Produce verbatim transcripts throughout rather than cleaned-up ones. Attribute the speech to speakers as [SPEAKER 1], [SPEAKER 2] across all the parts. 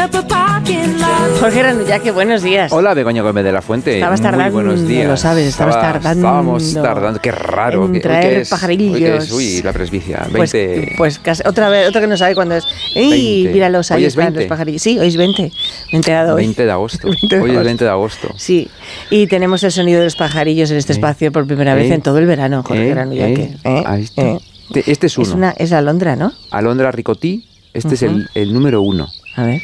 [SPEAKER 1] Jorge Granullaque, buenos días.
[SPEAKER 2] Hola, Begoña Gómez de la Fuente.
[SPEAKER 1] Estabas
[SPEAKER 2] Muy
[SPEAKER 1] tardando,
[SPEAKER 2] buenos días.
[SPEAKER 1] lo sabes, estabas
[SPEAKER 2] Estaba,
[SPEAKER 1] tardando.
[SPEAKER 2] Estábamos tardando, qué raro.
[SPEAKER 1] En
[SPEAKER 2] ¿Qué,
[SPEAKER 1] traer
[SPEAKER 2] hoy qué es?
[SPEAKER 1] pajarillos.
[SPEAKER 2] Hoy qué es, uy, la presbicia.
[SPEAKER 1] Pues,
[SPEAKER 2] veinte.
[SPEAKER 1] pues casi, otra vez, otra que no sabe cuándo es. ¡Ey! Míralos, ahí
[SPEAKER 2] Hoy es
[SPEAKER 1] están
[SPEAKER 2] veinte.
[SPEAKER 1] los pajarillos. Sí, hoy es veinte. Me he enterado hoy.
[SPEAKER 2] veinte de agosto.
[SPEAKER 1] veinte de
[SPEAKER 2] Hoy
[SPEAKER 1] agosto.
[SPEAKER 2] es veinte de agosto.
[SPEAKER 1] Sí, y tenemos el sonido de los pajarillos en este
[SPEAKER 2] Eh,
[SPEAKER 1] espacio por primera vez
[SPEAKER 2] eh,
[SPEAKER 1] en todo el verano, Jorge
[SPEAKER 2] eh,
[SPEAKER 1] Granullaque.
[SPEAKER 2] eh,
[SPEAKER 1] ¿Eh?
[SPEAKER 2] ahí está.
[SPEAKER 1] ¿Eh?
[SPEAKER 2] Este es uno.
[SPEAKER 1] Es, una, es la alondra, ¿no?
[SPEAKER 2] Alondra ricotí, este
[SPEAKER 1] Uh-huh.
[SPEAKER 2] es el, el número uno.
[SPEAKER 1] A ver.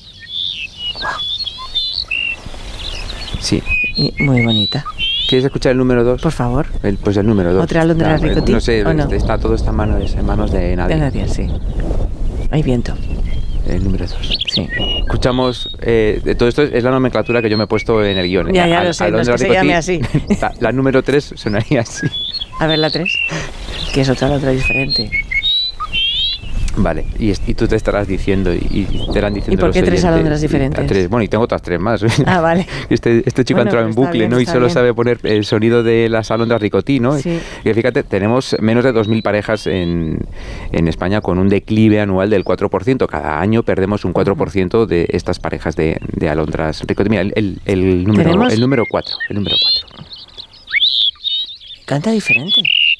[SPEAKER 2] Sí.
[SPEAKER 1] Y muy bonita.
[SPEAKER 2] ¿Quieres escuchar el número dos?
[SPEAKER 1] Por favor.
[SPEAKER 2] El, pues el número dos.
[SPEAKER 1] ¿Otra alondra ricotí,
[SPEAKER 2] No sé,
[SPEAKER 1] o no?
[SPEAKER 2] está todo está en manos, en manos de nadie.
[SPEAKER 1] De nadie, sí. Hay viento.
[SPEAKER 2] El número dos.
[SPEAKER 1] Sí.
[SPEAKER 2] Escuchamos, eh, de todo esto es la nomenclatura que yo me he puesto en el guión.
[SPEAKER 1] Ya, ya
[SPEAKER 2] Al-
[SPEAKER 1] lo sé, no es
[SPEAKER 2] alondra
[SPEAKER 1] que se
[SPEAKER 2] ricotí,
[SPEAKER 1] llame así.
[SPEAKER 2] La, la número tres sonaría así.
[SPEAKER 1] A ver la tres, que es otra alondra diferente.
[SPEAKER 2] Vale, y, es- y tú te estarás diciendo y, y te estarán diciendo
[SPEAKER 1] ¿Y por
[SPEAKER 2] los
[SPEAKER 1] qué tres
[SPEAKER 2] oyentes,
[SPEAKER 1] alondras
[SPEAKER 2] y-
[SPEAKER 1] diferentes?
[SPEAKER 2] a tres, bueno, y tengo otras tres más.
[SPEAKER 1] Ah, vale.
[SPEAKER 2] Este, este chico
[SPEAKER 1] Bueno,
[SPEAKER 2] ha entrado en
[SPEAKER 1] pero está
[SPEAKER 2] bucle,
[SPEAKER 1] bien,
[SPEAKER 2] ¿no? Y
[SPEAKER 1] está
[SPEAKER 2] solo
[SPEAKER 1] bien.
[SPEAKER 2] sabe poner el sonido de las alondras ricotí, ¿no?
[SPEAKER 1] Sí.
[SPEAKER 2] Y fíjate, tenemos menos de dos mil parejas en, en España con un declive anual del cuatro por ciento. Cada año perdemos un cuatro por ciento de estas parejas de, de alondras ricotí. Mira, el, el, el número,
[SPEAKER 1] ¿Tenemos?
[SPEAKER 2] el número cuatro. El número cuatro.
[SPEAKER 1] Canta diferente.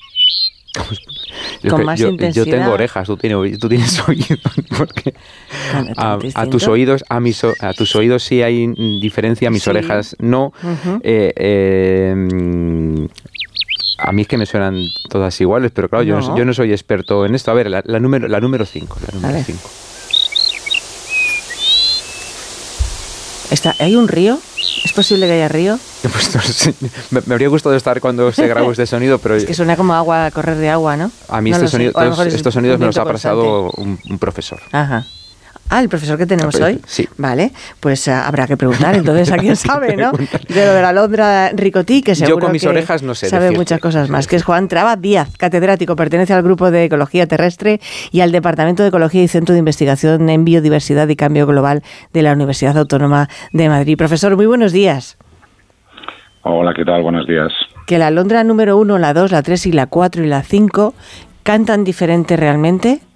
[SPEAKER 2] Yo,
[SPEAKER 1] Con
[SPEAKER 2] que-
[SPEAKER 1] más
[SPEAKER 2] yo,
[SPEAKER 1] intensidad.
[SPEAKER 2] yo tengo orejas, tú tienes, tú tienes oídos, porque
[SPEAKER 1] Canta tan
[SPEAKER 2] a, a
[SPEAKER 1] distinto.
[SPEAKER 2] tus oídos, a mis, o- a tus oídos sí hay mm, diferencia, a mis
[SPEAKER 1] Sí.
[SPEAKER 2] orejas no.
[SPEAKER 1] Ujú.
[SPEAKER 2] Eh, eh, mm, a mí es que me suenan todas iguales, pero claro, yo,
[SPEAKER 1] No.
[SPEAKER 2] no, yo no soy experto en esto. A ver, la, la número, la número cinco, la
[SPEAKER 1] A
[SPEAKER 2] número
[SPEAKER 1] ver.
[SPEAKER 2] cinco.
[SPEAKER 1] Está, ¿hay un río? ¿Es posible que haya río?
[SPEAKER 2] Pues no sé, me, me habría gustado estar cuando se grabó este sonido, pero
[SPEAKER 1] Es que suena como agua, correr de agua, ¿no?
[SPEAKER 2] a mí
[SPEAKER 1] No
[SPEAKER 2] este
[SPEAKER 1] lo sé.
[SPEAKER 2] sonido,
[SPEAKER 1] O a lo
[SPEAKER 2] todos
[SPEAKER 1] mejor es
[SPEAKER 2] estos sonidos me los
[SPEAKER 1] viento
[SPEAKER 2] ha pasado
[SPEAKER 1] constante.
[SPEAKER 2] un, un profesor.
[SPEAKER 1] Ajá. Ah, el profesor que tenemos hoy.
[SPEAKER 2] Sí.
[SPEAKER 1] Vale, pues uh, habrá que preguntar entonces a quién sabe, ¿no? De lo de la alondra ricotí, que seguro
[SPEAKER 2] con mis
[SPEAKER 1] que
[SPEAKER 2] orejas no sé
[SPEAKER 1] sabe
[SPEAKER 2] decirte.
[SPEAKER 1] muchas cosas más, que es Juan Traba Díaz, catedrático, pertenece al Grupo de Ecología Terrestre y al Departamento de Ecología y Centro de Investigación en Biodiversidad y Cambio Global de la Universidad Autónoma de Madrid. Profesor, muy buenos días.
[SPEAKER 3] Hola, ¿qué tal? Buenos días.
[SPEAKER 1] Que la alondra número uno, la dos, la tres y la cuatro y la cinco cantan diferente realmente.